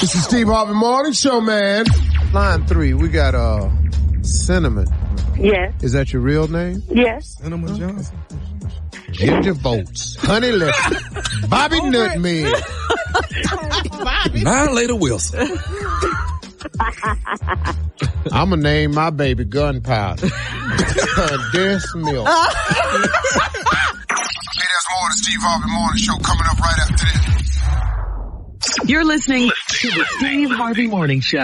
This is Steve Harvey Morning Show, man. Line 3, we got Cinnamon. Yes. Is that your real name? Yes. Cinnamon Johnson. Ginger Bolts, Honey Lipton, Bobby Nutmeg. Violator Wilson. I'm going to name my baby Gunpowder. Des Milk. Hey, that's more of the Steve Harvey Morning Show coming up right after this. You're listening to the Steve Harvey Morning Show.